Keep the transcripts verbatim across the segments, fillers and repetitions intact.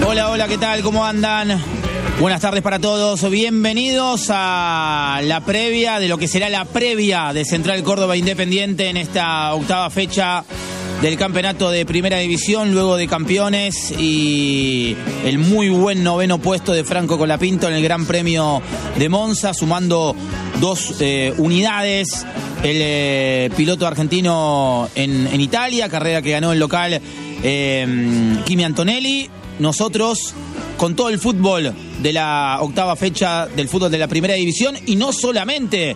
Hola, hola, ¿qué tal? ¿Cómo andan? Buenas tardes para todos. Bienvenidos a la previa de lo que será la previa de Central Córdoba Independiente en esta octava fecha del campeonato de Primera División, luego de campeones y el muy buen noveno puesto de Franco Colapinto en el Gran Premio de Monza, sumando dos eh, unidades. El eh, piloto argentino en, en Italia, carrera que ganó el local eh, Kimi Antonelli. Nosotros con todo el fútbol de la octava fecha del fútbol de la Primera División, y no solamente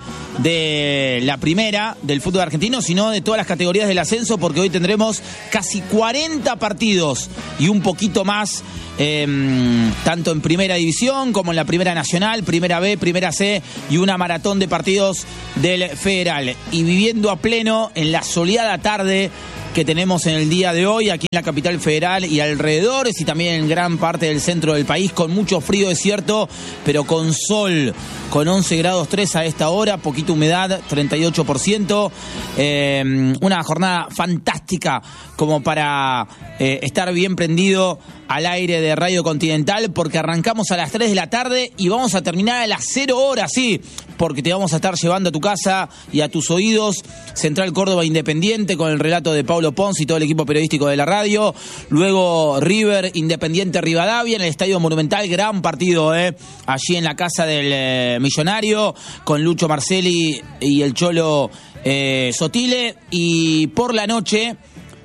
de la primera del fútbol argentino, sino de todas las categorías del ascenso, porque hoy tendremos casi cuarenta partidos y un poquito más, eh, tanto en Primera División como en la Primera Nacional, Primera B, Primera C, y una maratón de partidos del Federal. Y viviendo a pleno en la soleada tarde que tenemos en el día de hoy aquí en la capital federal y alrededores, y también en gran parte del centro del país, con mucho frío, es cierto, pero con sol, con once grados tres a esta hora, poquita humedad, treinta y ocho por ciento, eh, una jornada fantástica como para eh, estar bien prendido al aire de Radio Continental, porque arrancamos a las tres de la tarde y vamos a terminar a las cero horas, sí, porque te vamos a estar llevando a tu casa y a tus oídos Central Córdoba Independiente con el relato de Paulo Pons y todo el equipo periodístico de la radio. Luego River Independiente Rivadavia en el Estadio Monumental, gran partido, eh, allí en la casa del eh, Millonario, con Lucho Marcelli y el Cholo eh, Sotile. Y por la noche,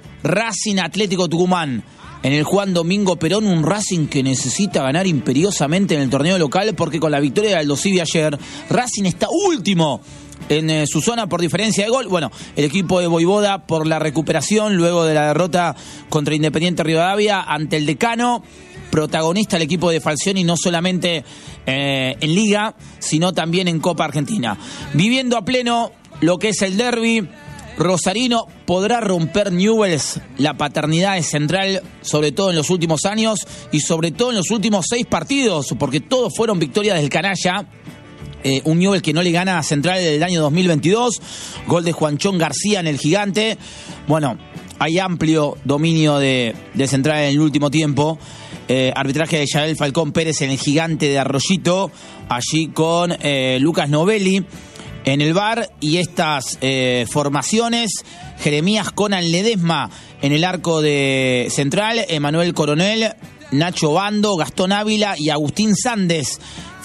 Racing Atlético Tucumán en el Juan Domingo Perón, un Racing que necesita ganar imperiosamente en el torneo local, porque con la victoria de Aldo Civi ayer, Racing está último en eh, su zona por diferencia de gol. Bueno, el equipo de Voivoda por la recuperación luego de la derrota contra Independiente Rivadavia ante el Decano, protagonista el equipo de Falcioni, no solamente eh, en Liga, sino también en Copa Argentina. Viviendo a pleno lo que es el derbi rosarino, ¿podrá romper Newell's la paternidad de Central, sobre todo en los últimos años y sobre todo en los últimos seis partidos? Porque todos fueron victorias del canalla. Eh, un Newell's que no le gana a Central desde el año dos mil veintidós, gol de Juanchón García en el Gigante. Bueno, hay amplio dominio de, de Central en el último tiempo. Eh, arbitraje de Yael Falcón Pérez en el Gigante de Arroyito, allí con eh, Lucas Novelli en el V A R, y estas eh, formaciones: Jeremías Conan Ledesma en el arco de Central, Emanuel Coronel, Nacho Bando, Gastón Ávila y Agustín Sandes,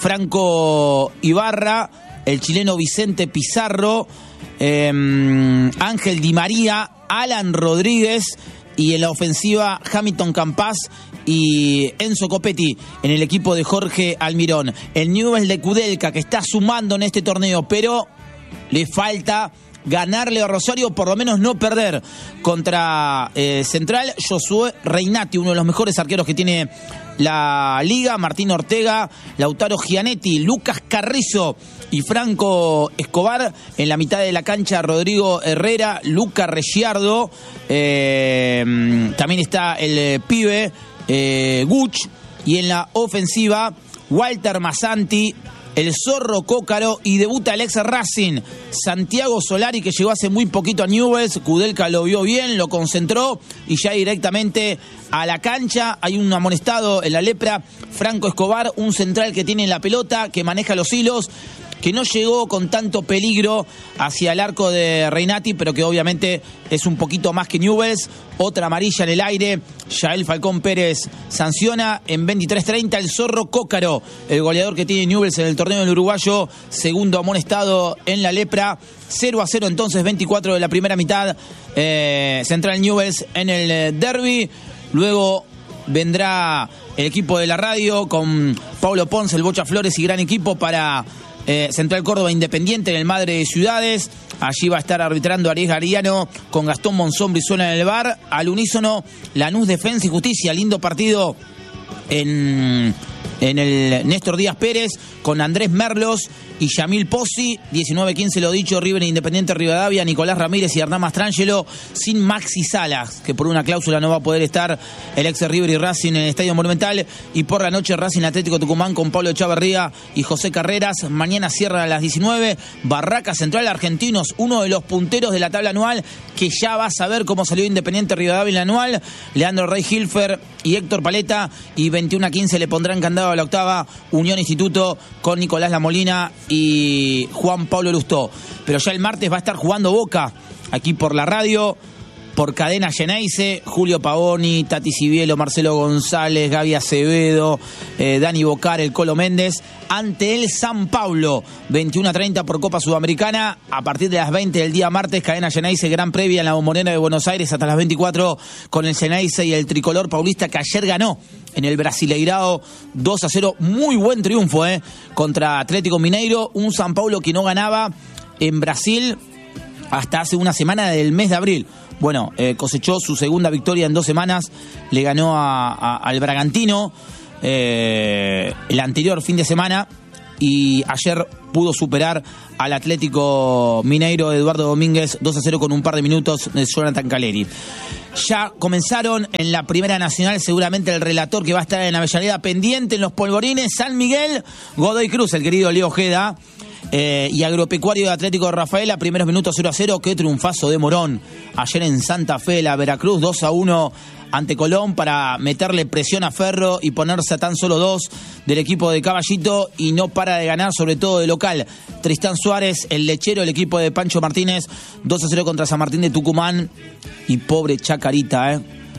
Franco Ibarra, el chileno Vicente Pizarro, eh, Ángel Di María, Alan Rodríguez, y en la ofensiva Hamilton Campas y Enzo Copetti en el equipo de Jorge Almirón. El Newell's de Kudelka, que está sumando en este torneo, pero le falta ganarle a Rosario, por lo menos no perder contra eh, Central. Josué Reinati, uno de los mejores arqueros que tiene la liga, Martín Ortega, Lautaro Gianetti, Lucas Carrizo y Franco Escobar. En la mitad de la cancha, Rodrigo Herrera, Luca Reggiardo, eh, también está el eh, pibe eh, Guch, y en la ofensiva Walter Masanti, el Zorro Cócaro, y debuta el ex Racing Santiago Solari, que llegó hace muy poquito a Newell's. Kudelka lo vio bien, lo concentró y ya directamente a la cancha. Hay un amonestado en la lepra, Franco Escobar, un central que tiene la pelota, que maneja los hilos, que no llegó con tanto peligro hacia el arco de Reinati, pero que obviamente es un poquito más que Newell's. Otra amarilla en el aire, Yael Falcón Pérez sanciona en veintitrés treinta. El Zorro Cócaro, el goleador que tiene Newell's en el torneo del uruguayo, segundo amonestado en la lepra. cero a cero entonces, veinticuatro de la primera mitad, eh, Central Newell's en el derbi. Luego vendrá el equipo de la radio con Paulo Pons, el Bocha Flores y gran equipo para Eh, Central Córdoba Independiente en el Madre de Ciudades. Allí va a estar arbitrando Ariel Gariano con Gastón Monzón Brizuela en el V A R. Al unísono, Lanús Defensa y Justicia. Lindo partido en en el Néstor Díaz Pérez, con Andrés Merlos y Yamil Pozzi. diecinueve quince lo dicho, River Independiente Rivadavia, Nicolás Ramírez y Hernán Mastrangelo, sin Maxi Salas, que por una cláusula no va a poder estar el ex River y Racing en el Estadio Monumental. Y por la noche Racing Atlético Tucumán con Pablo Echavarría y José Carreras. Mañana cierra a las diecinueve, Barraca Central Argentinos, uno de los punteros de la tabla anual, que ya va a saber cómo salió Independiente Rivadavia en la anual. Leandro Rey Hilfer y Héctor Paleta, y veintiuno a quince le pondrán candado a la octava Unión Instituto con Nicolás Lamolina y Juan Pablo Lustó. Pero ya el martes va a estar jugando Boca, aquí por la radio, por Cadena Geneise, Julio Pavoni, Tati Cibielo, Marcelo González, Gaby Acevedo, eh, Dani Bocar, el Colo Méndez, ante el San Pablo, veintiuno a treinta por Copa Sudamericana, a partir de las veinte del día martes, Cadena Geneise, gran previa en la Bombonera de Buenos Aires, hasta las veinticuatro, con el Geneise y el tricolor paulista, que ayer ganó en el Brasileirao dos a cero, muy buen triunfo, eh, contra Atlético Mineiro, un San Pablo que no ganaba en Brasil hasta hace una semana del mes de abril. Bueno, eh, cosechó su segunda victoria en dos semanas, le ganó a, a, al Bragantino eh, el anterior fin de semana, y ayer pudo superar al Atlético Mineiro de Eduardo Domínguez dos a cero con un par de minutos de Jonathan Caleri. Ya comenzaron en la Primera Nacional, seguramente el relator que va a estar en Avellaneda pendiente en los polvorines, San Miguel, Godoy Cruz, el querido Leo Ojeda. Eh, y Agropecuario de Atlético de Rafaela, primeros minutos cero a cero, qué triunfazo de Morón. Ayer en Santa Fe, la Veracruz dos a uno ante Colón para meterle presión a Ferro y ponerse a tan solo dos del equipo de Caballito, y no para de ganar, sobre todo de local. Tristán Suárez, el lechero, el equipo de Pancho Martínez, dos a cero contra San Martín de Tucumán. Y pobre Chacarita, eh,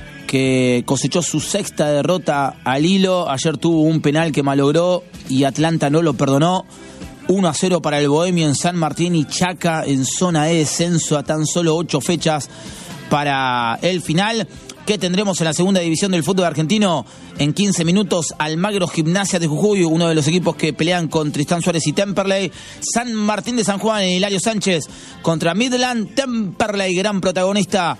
que cosechó su sexta derrota al hilo. Ayer tuvo un penal que malogró y Atlanta no lo perdonó. uno a cero para el Bohemio en San Martín, y Chaca en zona de descenso a tan solo ocho fechas para el final. ¿Qué tendremos en la segunda división del fútbol argentino? En quince minutos, Almagro Gimnasia de Jujuy, uno de los equipos que pelean con Tristán Suárez y Temperley. San Martín de San Juan en Hilario Sánchez contra Midland. Temperley, gran protagonista,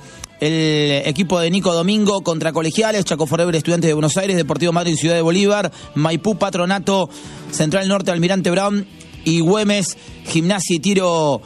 el equipo de Nico Domingo contra Colegiales. Chaco Forever, Estudiantes de Buenos Aires, Deportivo Madrid, Ciudad de Bolívar, Maipú, Patronato, Central Norte, Almirante Brown y Güemes, Gimnasia y Tiro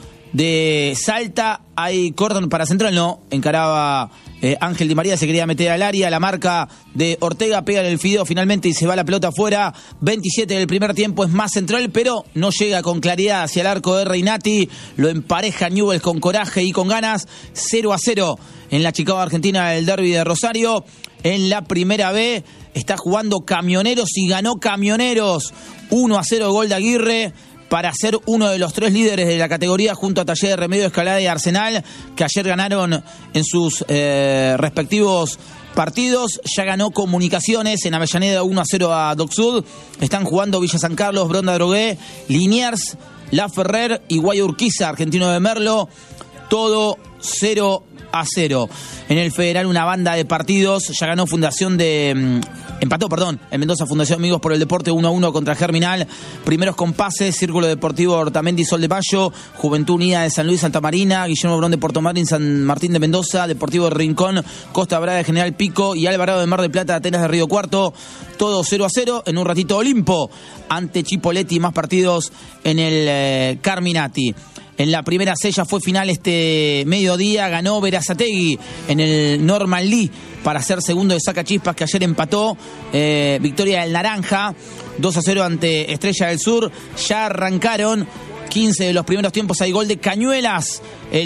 de Salta. Hay cordón para Central, no, encaraba eh, Ángel Di María, se quería meter al área, la marca de Ortega, pega en el fideo finalmente y se va la pelota afuera. veintisiete del primer tiempo, es más Central, pero no llega con claridad hacia el arco de Reinati, lo empareja Newell's con coraje y con ganas. Cero a cero en la Chicago Argentina, el derbi de Rosario. En la Primera B está jugando Camioneros y ganó Camioneros uno a cero, gol de Aguirre, para ser uno de los tres líderes de la categoría, junto a Taller de Remedio, Escalada y Arsenal, que ayer ganaron en sus eh, respectivos partidos. Ya ganó Comunicaciones en Avellaneda uno a cero a Doc Sud. Están jugando Villa San Carlos, Bronda Drogué, Liniers, La Ferrer y Guaya Urquiza, Argentino de Merlo. Todo cero a cero. En el Federal, una banda de partidos. Ya ganó Fundación de... Empató, perdón, en Mendoza, Fundación Amigos por el Deporte uno a uno contra Germinal. Primeros compases, Círculo Deportivo Ortamendi, Sol de Mayo, Juventud Unida de San Luis, Santa Marina, Guillermo Brón de Puerto Madryn, San Martín de Mendoza, Deportivo de Rincón, Costa Brava de General Pico y Alvarado de Mar del Plata, Atenas de Río Cuarto. Todo cero a cero. En un ratito, Olimpo ante Chipolletti, más partidos en el eh, Carminati. En la primera sella fue final este mediodía, ganó Berazategui en el Norman Lee para ser segundo de Sacachispas, que ayer empató. Eh, victoria del Naranja, dos a cero ante Estrella del Sur. Ya arrancaron quince de los primeros tiempos, hay gol de Cañuelas, el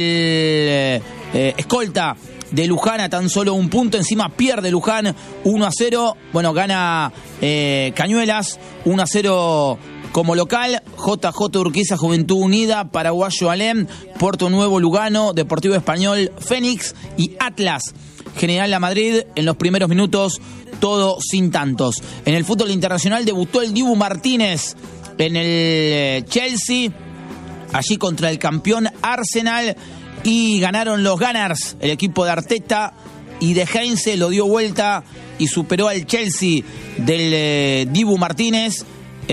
eh, escolta de Luján, a tan solo un punto. Encima pierde Luján uno a cero. Bueno, gana eh, Cañuelas uno a cero como local. J J Urquiza, Juventud Unida, Paraguayo Alem, Puerto Nuevo Lugano, Deportivo Español, Fénix y Atlas General La Madrid. En los primeros minutos, todo sin tantos. En el fútbol internacional debutó el Dibu Martínez en el Chelsea, allí contra el campeón Arsenal, y ganaron los Gunners, el equipo de Arteta y de Heinze. Lo dio vuelta y superó al Chelsea del eh, Dibu Martínez.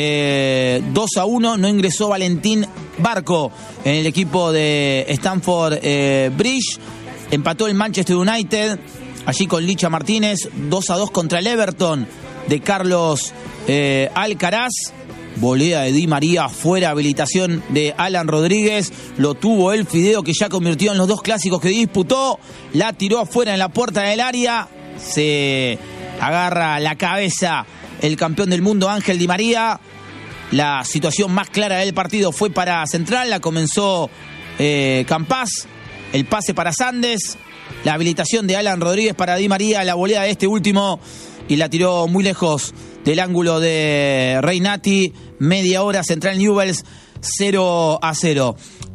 Eh, dos a uno, no ingresó Valentín Barco en el equipo de Stamford eh, Bridge. Empató el Manchester United allí con Licha Martínez, dos a dos contra el Everton de Carlos eh, Alcaraz. Volea de Di María fuera, habilitación de Alan Rodríguez. Lo tuvo el Fideo, que ya convirtió en los dos clásicos que disputó. La tiró afuera en la puerta del área. Se agarra la cabeza el campeón del mundo Ángel Di María. La situación más clara del partido fue para Central. La comenzó eh, Campás. El pase para Sandes. La habilitación de Alan Rodríguez para Di María. La volea de este último. Y la tiró muy lejos del ángulo de Reynati. Media hora, Central Newell's cero a cero.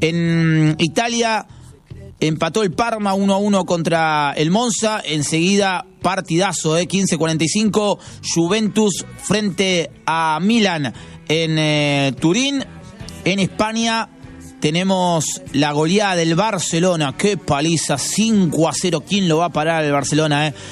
En Italia empató el Parma uno a uno contra el Monza. Enseguida partidazo, eh, quince cuarenta y cinco. Juventus frente a Milan en eh, Turín. En España tenemos la goleada del Barcelona. Qué paliza, cinco a cero. ¿Quién lo va a parar el Barcelona? Eh?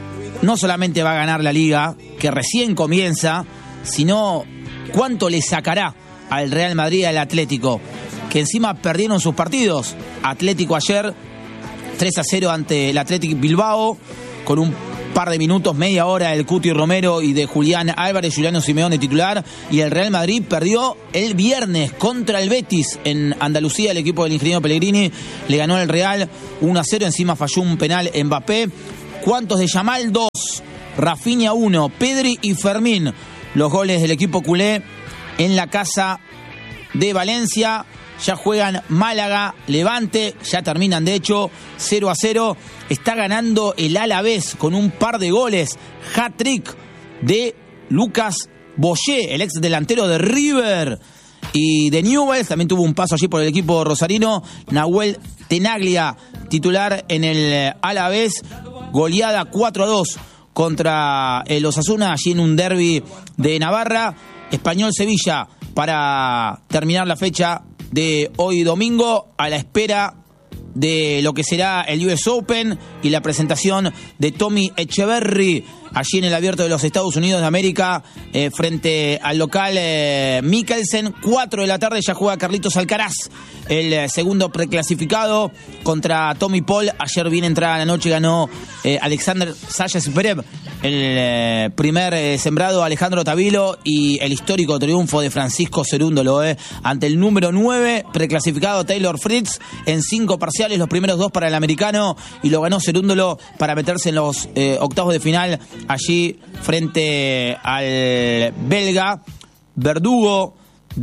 No solamente va a ganar la Liga, que recién comienza, sino cuánto le sacará al Real Madrid y al Atlético, que encima perdieron sus partidos. Atlético ayer tres a cero ante el Athletic Bilbao, con un par de minutos, media hora del Cuti Romero y de Julián Álvarez, Juliano Simeone titular. Y el Real Madrid perdió el viernes contra el Betis en Andalucía. El equipo del ingeniero Pellegrini le ganó al Real uno a cero, encima falló un penal Mbappé. ¿Cuántos de Yamal? Dos. Rafinha uno. Pedri y Fermín. Los goles del equipo culé en la casa de Valencia. Ya juegan Málaga, Levante. Ya terminan, de hecho, cero a cero. Está ganando el Alavés con un par de goles. Hat-trick de Lucas Boyé, el ex delantero de River y de Newell's. También tuvo un paso allí por el equipo rosarino. Nahuel Tenaglia, titular en el Alavés. Goleada cuatro a dos contra el Osasuna, allí en un derbi de Navarra. Español-Sevilla para terminar la fecha de hoy domingo, a la espera de lo que será el U S Open y la presentación de Tommy Echeverry allí en el Abierto de los Estados Unidos de América, eh, frente al local eh, Mikkelsen. Cuatro de la tarde ya juega Carlitos Alcaraz, el eh, segundo preclasificado, contra Tommy Paul. Ayer bien entrada la noche ganó eh, Alexander Sasha Zverev, el eh, primer eh, sembrado Alejandro Tavilo, y el histórico triunfo de Francisco Cerúndolo eh, ante el número nueve preclasificado Taylor Fritz en cinco parciales, los primeros dos para el americano, y lo ganó Cerúndolo para meterse en los eh, octavos de final allí frente al belga Verdugo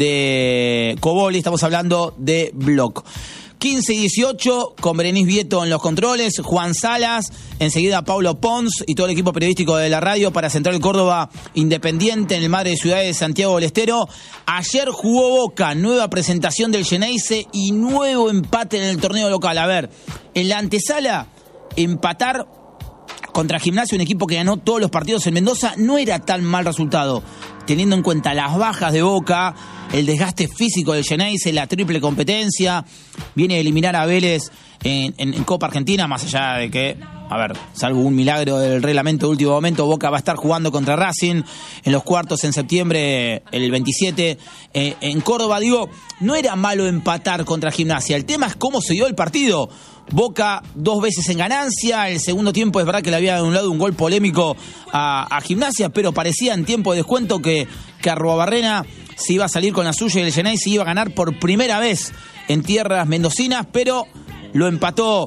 de Coboli. Estamos hablando de Block. quince y dieciocho con Berenice Vieto en los controles, Juan Salas, enseguida Paulo Pons y todo el equipo periodístico de la radio para Central Córdoba Independiente en el Madre de Ciudades de Santiago del Estero. Ayer jugó Boca, nueva presentación del Geneise y nuevo empate en el torneo local. A ver, en la antesala, empatar contra Gimnasia, un equipo que ganó todos los partidos en Mendoza, no era tan mal resultado, teniendo en cuenta las bajas de Boca, el desgaste físico del Geneise, la triple competencia. Viene a eliminar a Vélez en, en, en Copa Argentina, más allá de que, a ver, salvo un milagro del reglamento de último momento, Boca va a estar jugando contra Racing en los cuartos en septiembre, el veintisiete, eh, en Córdoba. Digo, no era malo empatar contra Gimnasia, el tema es cómo se dio el partido. Boca dos veces en ganancia, el segundo tiempo es verdad que le había anulado un gol polémico a, a Gimnasia, pero parecía en tiempo de descuento que, que Arruabarrena se iba a salir con la suya y el Geneise iba a ganar por primera vez en tierras mendocinas, pero lo empató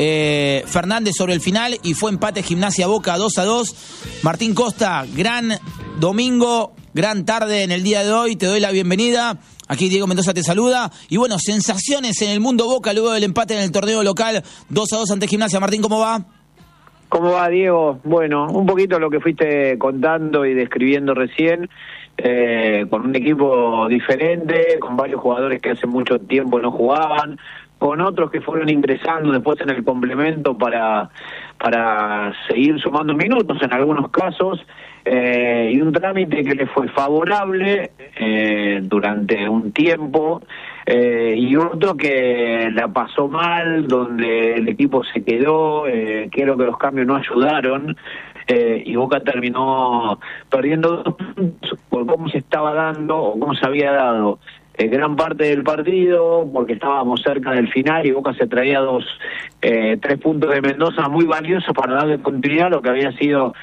eh, Fernández sobre el final y fue empate Gimnasia Boca dos a dos. Martín Costa, gran domingo, gran tarde en el día de hoy, te doy la bienvenida. Aquí Diego Mendoza te saluda. Y bueno, sensaciones en el mundo Boca luego del empate en el torneo local dos a dos ante Gimnasia. Martín, ¿cómo va? ¿Cómo va, Diego? Bueno, un poquito lo que fuiste contando y describiendo recién, eh, con un equipo diferente, con varios jugadores que hace mucho tiempo no jugaban, con otros que fueron ingresando después en el complemento para, para seguir sumando minutos en algunos casos, eh, y un trámite que le fue favorable eh, durante un tiempo, eh, y otro que la pasó mal, donde el equipo se quedó, eh, creo que los cambios no ayudaron, eh, y Boca terminó perdiendo dos puntos por cómo se estaba dando o cómo se había dado Eh, gran parte del partido, porque estábamos cerca del final y Boca se traía dos, eh, tres puntos de Mendoza muy valiosos para darle continuidad a lo que había sido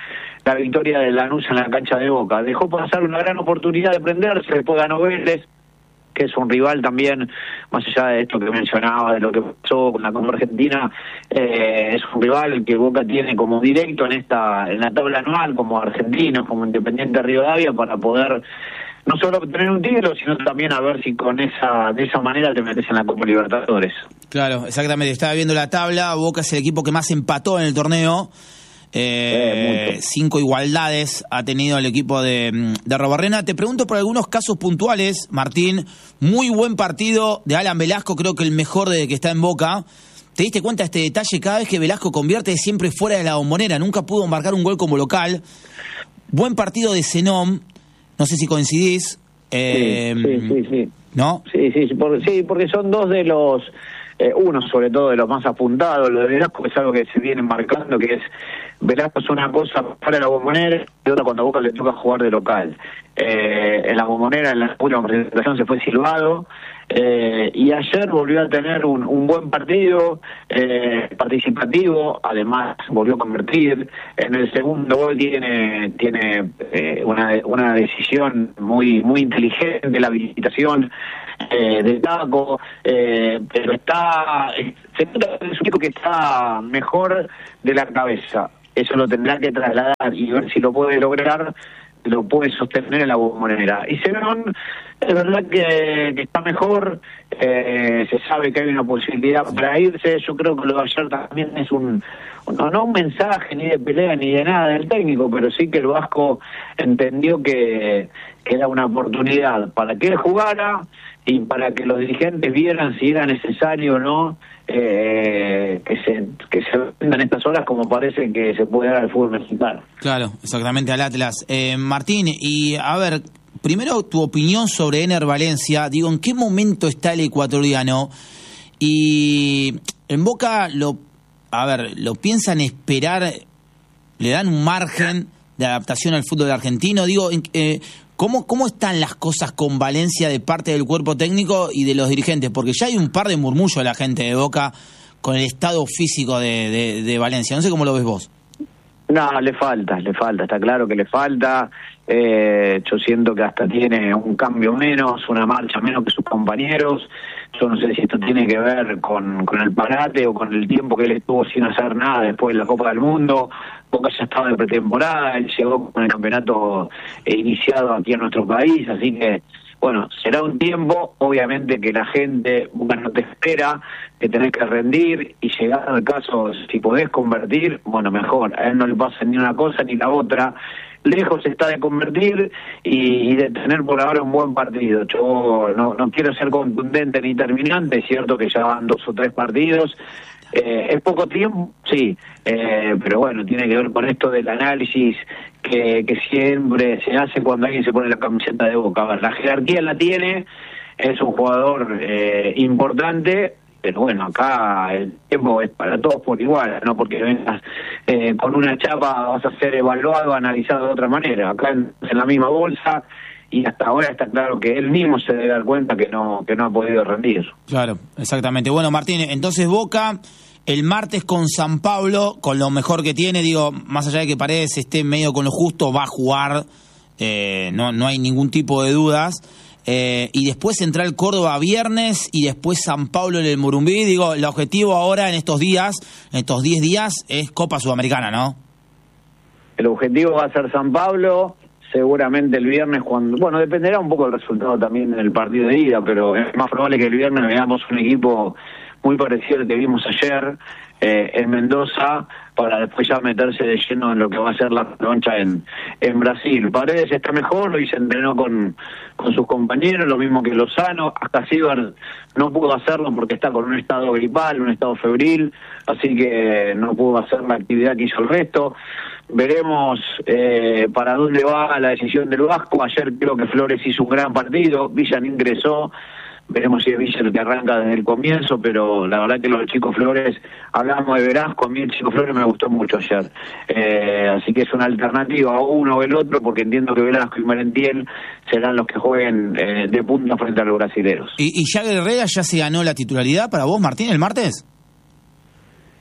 la victoria de Lanús en la cancha de Boca. Dejó pasar una gran oportunidad de prenderse, después ganó Vélez, que es un rival también, más allá de esto que mencionaba, de lo que pasó con la Copa Argentina, eh, es un rival que Boca tiene como directo en esta en la tabla anual, como Argentinos, como Independiente Rivadavia, para poder no solo obtener un título, sino también a ver si con esa de esa manera te metes en la Copa Libertadores. Claro, exactamente. Estaba viendo la tabla, Boca es el equipo que más empató en el torneo. Eh, eh, cinco igualdades ha tenido el equipo de, de Robarrena. Te pregunto por algunos casos puntuales, Martín. Muy buen partido de Alan Velasco, creo que el mejor de que está en Boca. ¿Te diste cuenta de este detalle? Cada vez que Velasco convierte es siempre fuera de la Bombonera, nunca pudo marcar un gol como local. Buen partido de Zenón, no sé si coincidís. Eh, sí, sí, sí, sí. ¿No? Sí, sí, por, sí, porque son dos de los, eh, uno sobre todo de los más apuntados. Lo de Velasco es algo que se viene marcando, que es, Velasco es una cosa para la Bombonera y otra cuando a Boca le toca jugar de local. Eh, en la Bombonera, en la última presentación se fue silbado, eh, y ayer volvió a tener un, un buen partido, eh, participativo, además volvió a convertir. En el segundo gol tiene tiene eh, una una decisión muy muy inteligente, la habilitación eh, del taco, eh, pero está, se nota que es un chico que está mejor de la cabeza. Eso lo tendrá que trasladar y ver si lo puede lograr, lo puede sostener en la Bombonera. Y Zenón, es verdad que, que está mejor, eh, se sabe que hay una posibilidad para irse. Yo creo que lo de ayer también es un, no, no un mensaje ni de pelea ni de nada del técnico, pero sí que el Vasco entendió que, que era una oportunidad para que él jugara y para que los dirigentes vieran si era necesario o no eh, que se que se vendan estas horas, como parece que se puede dar al fútbol mexicano. Claro, exactamente, al Atlas. Eh, Martín, y a ver, primero tu opinión sobre Ener Valencia. Digo, ¿en qué momento está el ecuatoriano? Y en Boca, lo a ver, lo piensan esperar, le dan un margen de adaptación al fútbol argentino. Digo, eh, ¿cómo, ¿cómo están las cosas con Valencia de parte del cuerpo técnico y de los dirigentes? Porque ya hay un par de murmullos de la gente de Boca con el estado físico de, de, de Valencia. No sé cómo lo ves vos. No, le falta, le falta, está claro que le falta. Eh, yo siento que hasta tiene un cambio menos, una marcha menos que sus compañeros. Yo no sé si esto tiene que ver con, con el parate o con el tiempo que él estuvo sin hacer nada después de la Copa del Mundo. Boca ya estaba de pretemporada, él llegó con el campeonato eh, iniciado aquí en nuestro país, así que bueno, será un tiempo, obviamente que la gente, Boca no te espera, que tenés que rendir y llegar al caso, si podés convertir, bueno, mejor, a él no le pasa ni una cosa ni la otra, lejos está de convertir y, y de tener por ahora un buen partido. Yo no, no quiero ser contundente ni terminante, es cierto que ya van dos o tres partidos, eh, es poco tiempo, sí, eh, pero bueno, tiene que ver con esto del análisis que, que siempre se hace cuando alguien se pone la camiseta de Boca. A ver, la jerarquía la tiene, es un jugador eh, importante, pero bueno, acá el tiempo es para todos por igual, no porque vengas eh, con una chapa vas a ser evaluado, analizado de otra manera. Acá en, en la misma bolsa, y hasta ahora está claro que él mismo se debe dar cuenta que no que no ha podido rendir. Claro, exactamente. Bueno, Martín, entonces Boca el martes con San Pablo, con lo mejor que tiene, digo, más allá de que Paredes esté medio con lo justo, va a jugar, eh, no, no hay ningún tipo de dudas. Eh, y después Central Córdoba viernes y después San Pablo en el Morumbí. Digo, el objetivo ahora en estos días, en estos diez días, es Copa Sudamericana, ¿no? El objetivo va a ser San Pablo, seguramente el viernes cuando... Bueno, dependerá un poco del resultado también del partido de ida, pero es más probable que el viernes veamos un equipo muy parecido al que vimos ayer eh, en Mendoza, para después ya meterse de lleno en lo que va a ser la revancha en, en Brasil. Paredes está mejor, hoy se entrenó con, con sus compañeros, lo mismo que Lozano. Hasta Silver no pudo hacerlo porque está con un estado gripal, un estado febril, así que no pudo hacer la actividad que hizo el resto. Veremos eh, para dónde va la decisión del Vasco. Ayer creo que Flores hizo un gran partido, Villan ingresó. Veremos si es Villa el que arranca desde el comienzo, pero la verdad que los chicos Flores, hablamos de Velasco, a mí el chico Flores me gustó mucho ayer. Eh, así que es una alternativa a uno o el otro, porque entiendo que Velasco y Merentiel serán los que jueguen eh, de punta frente a los brasileros. ¿Y, y ya Herrera ya se ganó la titularidad para vos, Martín, el martes?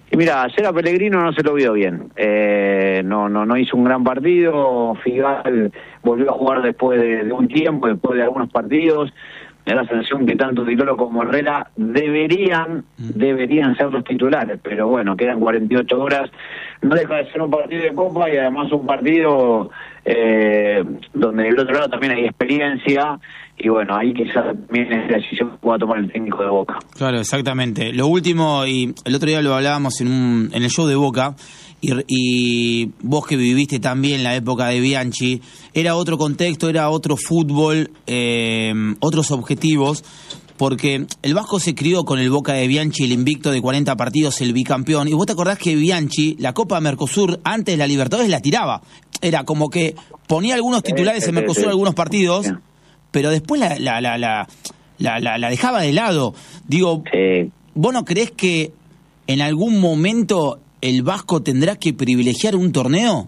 Y mira, ayer a Pellegrino no se lo vio bien, eh, no no no hizo un gran partido. Figal volvió a jugar después de, de un tiempo, después de algunos partidos. Me da la sensación que tanto Di Loro como Herrera deberían deberían ser los titulares, pero bueno, quedan cuarenta y ocho horas. No deja de ser un partido de Copa y además un partido eh, donde del otro lado también hay experiencia. Y bueno, ahí quizás también es la decisión que pueda tomar el técnico de Boca. Claro, exactamente. Lo último, y el otro día lo hablábamos en un en el show de Boca, y, y vos que viviste también la época de Bianchi, era otro contexto, era otro fútbol, eh, otros objetivos, porque el Vasco se crió con el Boca de Bianchi, el invicto de cuarenta partidos, el bicampeón, y vos te acordás que Bianchi, la Copa Mercosur, antes de la Libertadores, la tiraba. Era como que ponía algunos titulares en Mercosur, algunos partidos, pero después la la la la, la, la, la dejaba de lado. Digo, sí. ¿Vos no creés que en algún momento el Vasco tendrá que privilegiar un torneo?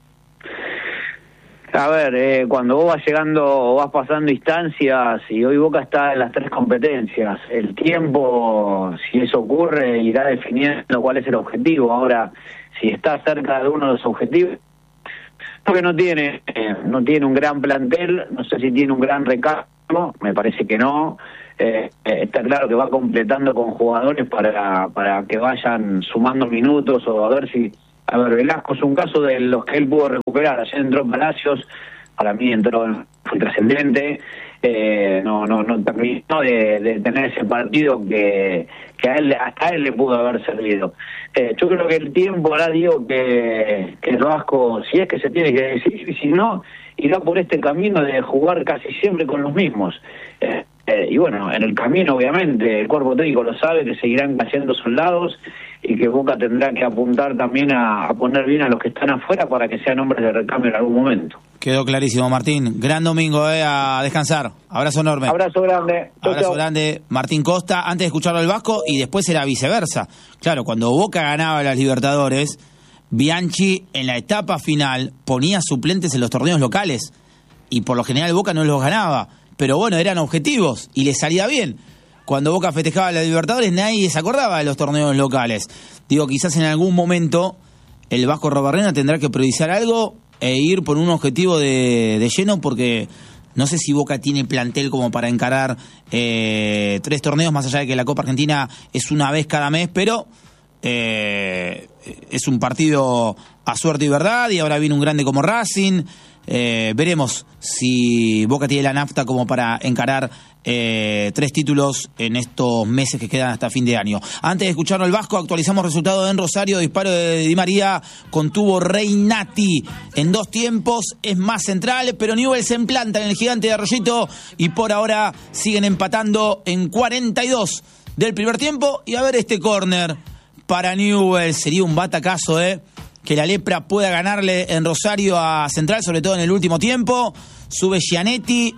A ver, eh, cuando vos vas llegando o vas pasando instancias, y hoy Boca está en las tres competencias, el tiempo, si eso ocurre, irá definiendo cuál es el objetivo. Ahora, si está cerca de uno de los objetivos, porque no tiene eh, no tiene un gran plantel, no sé si tiene un gran recambio, me parece que no. Eh, eh, está claro que va completando con jugadores para para que vayan sumando minutos, o a ver si, a ver, Velasco es un caso de los que él pudo recuperar. Ayer entró en Palacios, para mí entró, fue trascendente, eh, no no no terminó de, de tener ese partido que que a él hasta a él le pudo haber servido. Eh, yo creo que el tiempo hará, digo, que, que el Vasco, si es que se tiene que decir, y si no, irá por este camino de jugar casi siempre con los mismos. Eh, eh, y bueno, en el camino, obviamente, el cuerpo técnico lo sabe, que seguirán cayendo soldados y que Boca tendrá que apuntar también a, a poner bien a los que están afuera para que sean hombres de recambio en algún momento. Quedó clarísimo, Martín. Gran domingo, eh, a descansar. Abrazo enorme. Abrazo grande. Chau, Abrazo chau. grande, Martín Costa. Antes de escucharlo al Vasco, y después era viceversa. Claro, cuando Boca ganaba las Libertadores, Bianchi en la etapa final ponía suplentes en los torneos locales. Y por lo general Boca no los ganaba. Pero bueno, eran objetivos y le salía bien. Cuando Boca festejaba las Libertadores, nadie se acordaba de los torneos locales. Digo, quizás en algún momento el Vasco Robarrena tendrá que priorizar algo e ir por un objetivo de, de lleno, porque no sé si Boca tiene plantel como para encarar eh, tres torneos, más allá de que la Copa Argentina es una vez cada mes, pero eh, es un partido a suerte y verdad, y ahora viene un grande como Racing. Eh, veremos si Boca tiene la nafta como para encarar eh, tres títulos en estos meses que quedan hasta fin de año. Antes de escucharlo al Vasco, actualizamos resultados en Rosario. Disparo de Di María, contuvo Reynati en dos tiempos, es más central, pero Newell se implanta en el gigante de Arroyito y por ahora siguen empatando en cuarenta y dos del primer tiempo. Y a ver este córner para Newell, sería un batacazo, eh que la Lepra pueda ganarle en Rosario a Central, sobre todo en el último tiempo. Sube Gianetti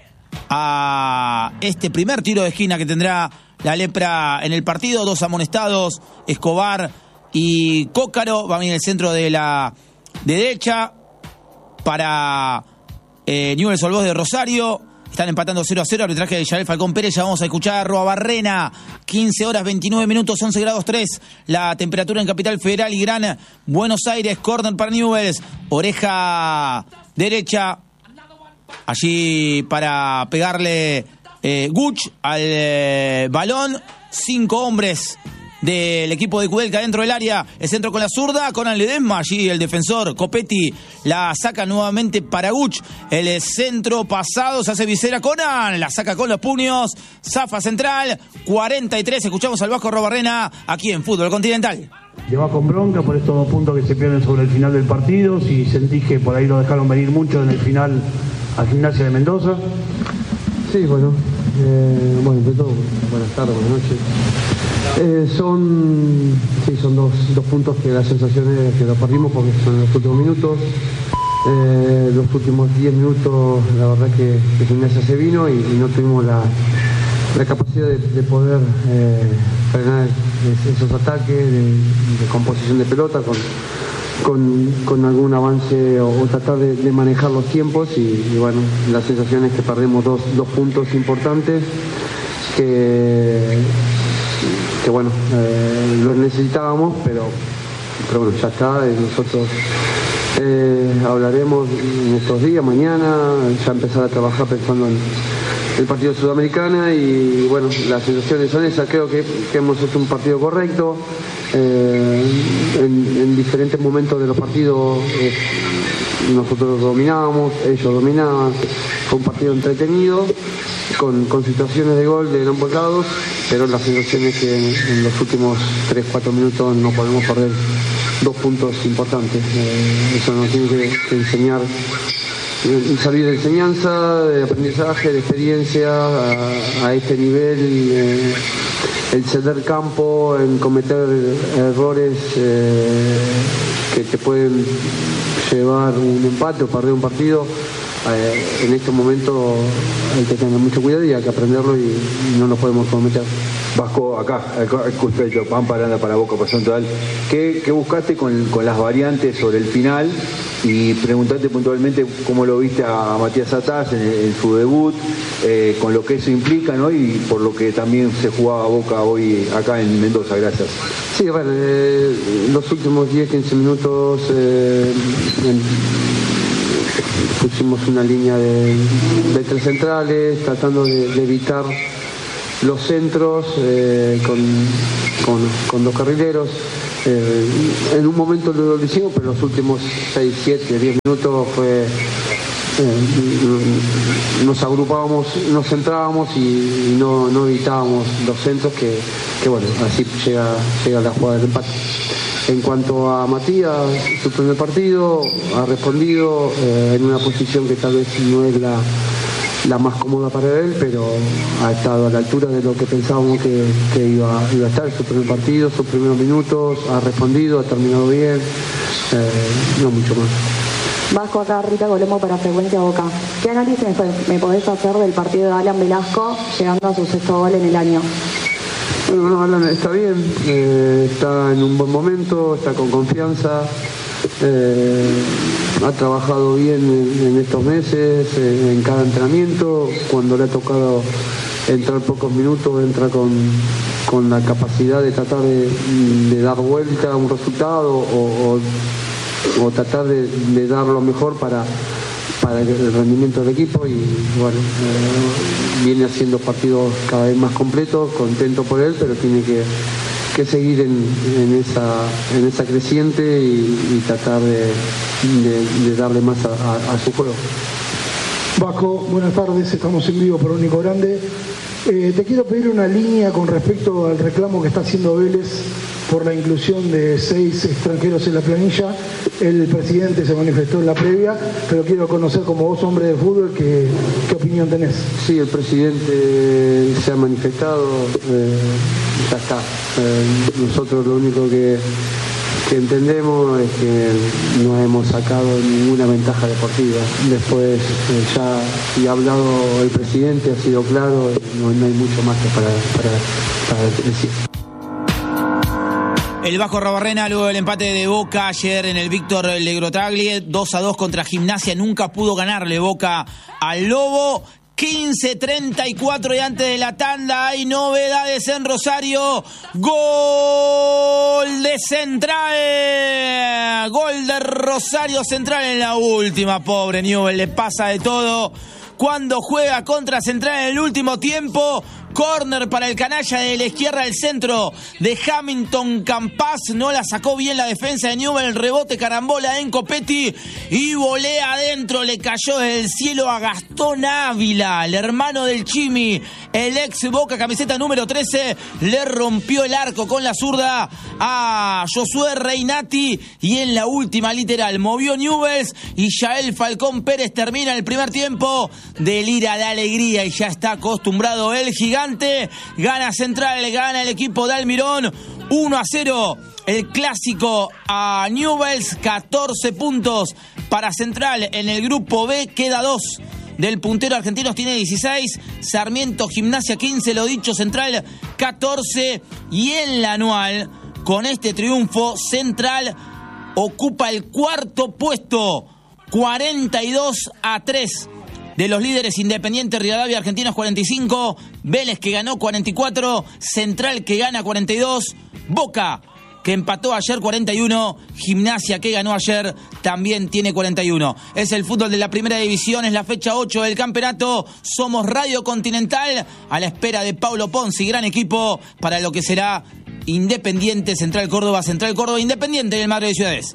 a este primer tiro de esquina que tendrá la Lepra en el partido. Dos amonestados, Escobar y Cócaro. Va a venir el centro de la de derecha para eh, Newell's Old Boys de Rosario. Están empatando cero a cero, arbitraje de Yael Falcón Pérez. Ya vamos a escuchar a Roabarrena. quince horas veintinueve minutos, once grados tres. La temperatura en Capital Federal y Gran Buenos Aires. Córner para Newell's. Oreja derecha. Allí para pegarle eh, Guch al eh, balón. Cinco hombres del equipo de Kudelka dentro del área. El centro con la zurda, Conan Ledesma. Allí el defensor Copetti la saca nuevamente para Guch. El centro pasado, se hace visera Conan, la saca con los puños. Zafa Central, cuarenta y tres. Escuchamos al Vasco Robarrena aquí en Fútbol Continental. Le va con bronca por estos dos puntos que se pierden sobre el final del partido. Si sentí que por ahí lo dejaron venir mucho en el final a Gimnasia de Mendoza. Sí, bueno, eh, bueno, de todo, buenas tardes, buenas noches. Eh, son sí, son dos, dos puntos que la sensación es que los perdimos porque son los últimos minutos. Eh, los últimos diez minutos, la verdad que, que Gimnasia se vino y, y no tuvimos la, la capacidad de, de poder eh, frenar esos ataques de, de composición de pelota con, con, con algún avance o, o tratar de, de manejar los tiempos y, y bueno, la sensación es que perdemos dos, dos puntos importantes que que bueno, eh, los necesitábamos, pero, pero bueno, ya está. Eh, nosotros eh, hablaremos en estos días, mañana, ya empezar a trabajar pensando en el partido de Sudamericana y bueno, las sensaciones son esas. Creo que, que hemos hecho un partido correcto. Eh, en, en diferentes momentos de los partidos eh, nosotros dominábamos, ellos dominaban. Fue un partido entretenido, con, con situaciones de gol de ambos lados, pero la sensación es que en, en los últimos tres cuatro minutos no podemos perder dos puntos importantes. Eh, eso nos tiene que, que enseñar, eh, salir de enseñanza, de aprendizaje, de experiencia a, a este nivel. Eh, el ceder campo, en cometer errores eh, que te pueden llevar un empate o perder un partido. Eh, en este momento hay que tener mucho cuidado y hay que aprenderlo y, y no nos podemos cometer. Vasco, acá, justo el Pampa anda para Boca, para Central. ¿Qué, qué buscaste con, con las variantes sobre el final? Y preguntarte puntualmente cómo lo viste a Matías Atás en, en su debut, eh, con lo que eso implica, ¿no? Y por lo que también se jugaba Boca hoy acá en Mendoza. Gracias. Sí, bueno, eh, los últimos diez quince minutos eh, en, pusimos una línea de, de tres centrales, tratando de, de evitar los centros eh, con, con, con dos carrileros. Eh, en un momento lo hicimos, pero los últimos seis, siete, diez minutos fue eh, nos agrupábamos, nos centrábamos y, y no, no evitábamos los centros que, que bueno, así llega, llega la jugada del empate. En cuanto a Matías, su primer partido, ha respondido eh, en una posición que tal vez no es la, la más cómoda para él, pero ha estado a la altura de lo que pensábamos que, que iba, iba a estar. Su primer partido, sus primeros minutos, ha respondido, ha terminado bien, eh, no mucho más. Vasco, acá Rita Colombo para Frecuencia Boca. ¿Qué análisis me podés hacer del partido de Alan Velasco llegando a su sexto gol en el año? Bueno, no, Alan está bien, eh, está en un buen momento, está con confianza, eh, ha trabajado bien en, en estos meses, eh, en cada entrenamiento. Cuando le ha tocado entrar pocos minutos, entra con, con la capacidad de tratar de, de dar vuelta a un resultado o, o, o tratar de, de dar lo mejor para, para el rendimiento del equipo y bueno, eh, viene haciendo partidos cada vez más completos, contento por él, pero tiene que, que seguir en, en, esa, en esa creciente y, y tratar de, de, de darle más a, a, a su juego. Vasco, buenas tardes, estamos en vivo por Único Grande. Eh, te quiero pedir una línea con respecto al reclamo que está haciendo Vélez por la inclusión de seis extranjeros en la planilla. El presidente se manifestó en la previa, pero quiero conocer como vos, hombre de fútbol, qué, qué opinión tenés. Sí, el presidente se ha manifestado, eh, ya está. Eh, nosotros lo único que, que entendemos es que no hemos sacado ninguna ventaja deportiva. Después eh, ya si ha hablado el presidente, ha sido claro, no, no hay mucho más que para, para, para decir. El Vasco Rabarrena, luego del empate de Boca ayer en el Víctor Legrotaglie, dos a dos contra Gimnasia, nunca pudo ganarle Boca al Lobo. quince treinta y cuatro y antes de la tanda hay novedades en Rosario. Gol de Central. Gol de Rosario Central en la última. Pobre Newell, le pasa de todo cuando juega contra Central en el último tiempo. Córner para el canalla de la izquierda del centro de Hamilton Campas. No la sacó bien la defensa de Newell. El rebote, carambola en Copetti y volea adentro. Le cayó desde el cielo a Gastón Ávila, el hermano del Chimi, el ex Boca, camiseta número trece. Le rompió el arco con la zurda a Josué Reinati y en la última literal movió Newell's y Yael Falcón Pérez termina el primer tiempo de lira de alegría y ya está acostumbrado el gigante. Gana Central, gana el equipo de Almirón uno a cero. El clásico a Newell's, catorce puntos para Central en el grupo B, queda dos del puntero argentino, tiene dieciséis, Sarmiento Gimnasia quince, lo dicho, Central catorce, y en la anual, con este triunfo, Central ocupa el cuarto puesto, cuarenta y dos a tres. de los líderes Independiente, Rivadavia, Argentinos cuarenta y cinco, Vélez que ganó cuarenta y cuatro, Central que gana cuarenta y dos, Boca que empató ayer cuarenta y uno, Gimnasia que ganó ayer también tiene cuarenta y uno. Es el fútbol de la primera división, es la fecha ocho del campeonato. Somos Radio Continental a la espera de Paulo Ponzi, gran equipo para lo que será Independiente, Central Córdoba, Central Córdoba, Independiente del Madre de Ciudades.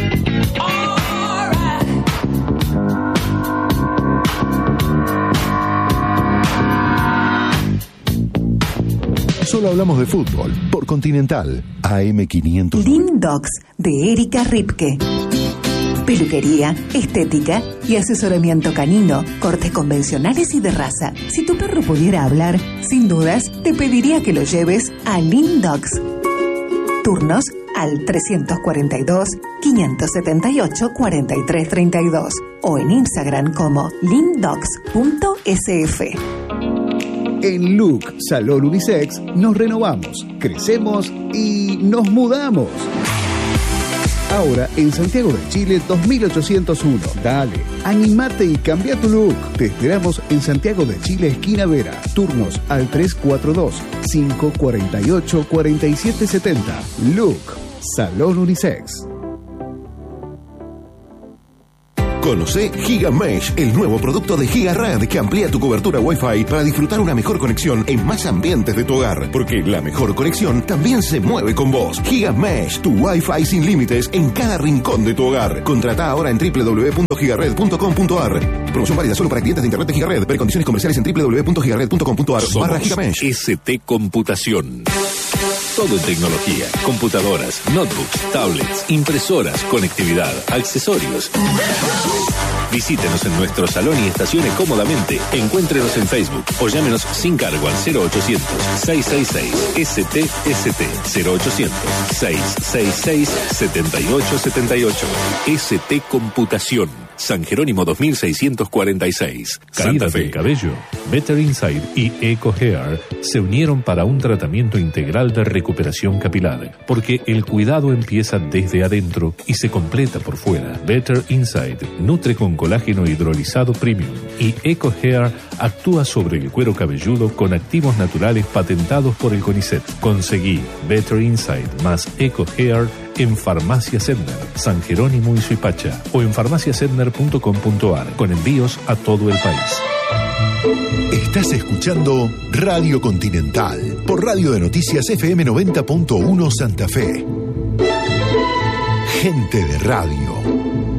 Solo hablamos de fútbol por Continental A M quinientos. Lindox de Erika Ripke. Peluquería, estética y asesoramiento canino, cortes convencionales y de raza. Si tu perro pudiera hablar, sin dudas te pediría que lo lleves a Lindox. Turnos al trescientos cuarenta y dos, quinientos setenta y ocho, cuarenta y tres treinta y dos o en Instagram como lindox punto s f. En Look Salón Unisex nos renovamos, crecemos y nos mudamos. Ahora en Santiago de Chile dos mil ochocientos uno. Dale, animate y cambia tu look. Te esperamos en Santiago de Chile, esquina Vera. Turnos al tres cuatro dos, cinco cuatro ocho, cuatro siete siete cero. Look Salón Unisex. Conoce GigaMesh, el nuevo producto de GigaRed que amplía tu cobertura Wi-Fi para disfrutar una mejor conexión en más ambientes de tu hogar. Porque la mejor conexión también se mueve con vos. GigaMesh, tu Wi-Fi sin límites en cada rincón de tu hogar. Contrata ahora en doble u doble u doble u punto gigared punto com punto a r. Promoción válida solo para clientes de internet de GigaRed. Ver condiciones comerciales en doble u doble u doble u punto gigared punto com punto a r barra GigaMesh. S T Computación. Todo en tecnología, computadoras, notebooks, tablets, impresoras, conectividad, accesorios. Visítenos en nuestro salón y estacione cómodamente. Encuéntrenos en Facebook o llámenos sin cargo al cero ochocientos, seiscientos sesenta y seis S T S T cero ochocientos, seiscientos sesenta y seis, setenta y ocho setenta y ocho. S T Computación. San Jerónimo dos mil seiscientos cuarenta y seis. Caídas del cabello. Better Inside y Eco Hair se unieron para un tratamiento integral de recuperación capilar, porque el cuidado empieza desde adentro y se completa por fuera. Better Inside nutre con colágeno hidrolizado premium y Eco Hair actúa sobre el cuero cabelludo con activos naturales patentados por el CONICET. Conseguí Better Inside más Eco Hair en Farmacia Sedner, San Jerónimo y Suipacha, o en farmacia sedner punto com punto a r, con envíos a todo el país. Estás escuchando Radio Continental por Radio de Noticias F M noventa punto uno Santa Fe. Gente de radio.